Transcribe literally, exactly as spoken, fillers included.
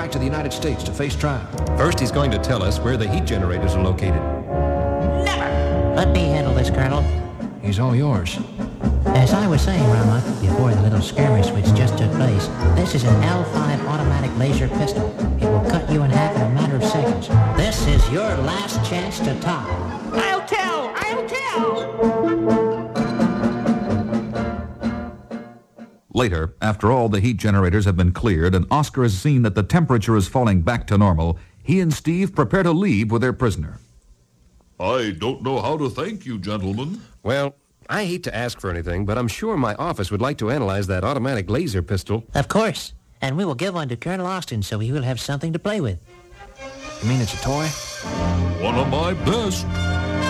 back to the United States to face trial. First, he's going to tell us where the heat generators are located. Never! Let me handle this, Colonel. He's all yours. As I was saying, Rama, before the little skirmish which just took place, this is an L five automatic laser pistol. It will cut you in half in a matter of seconds. This is your last chance to top. I'll tell! I'll tell! Later, after all the heat generators have been cleared and Oscar has seen that the temperature is falling back to normal, he and Steve prepare to leave with their prisoner. I don't know how to thank you, gentlemen. Well, I hate to ask for anything, but I'm sure my office would like to analyze that automatic laser pistol. Of course. And we will give one to Colonel Austin so he will have something to play with. You mean it's a toy? One of my best.